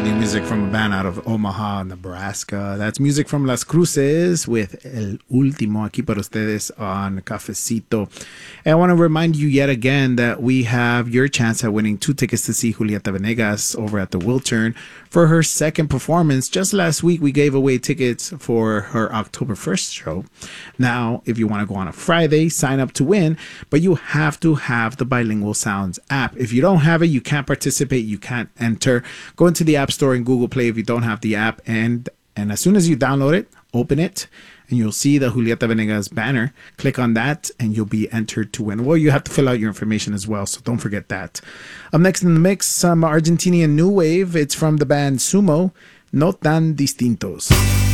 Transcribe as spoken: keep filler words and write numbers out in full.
new music from a band out of Omaha, Nebraska. That's music from Las Cruces with El Último aquí para ustedes on Cafecito. And I want to remind you yet again that we have your chance at winning two tickets to see Julieta Venegas over at the Wiltern for her second performance. Just last week, we gave away tickets for her October first show. Now, if you want to go on a Friday, sign up to win, but you have to have the Bilingual Sounds app. If you don't have it, you can't participate, you can't enter. Go into the App Store and Google Play if you don't have the app, and and as soon as you download it, open it, and you'll see the Julieta Venegas banner. Click on that, and you'll be entered to win. Well, you have to fill out your information as well, so don't forget that. Up next in the mix, some Argentinian new wave. It's from the band Sumo, No Tan Distintos.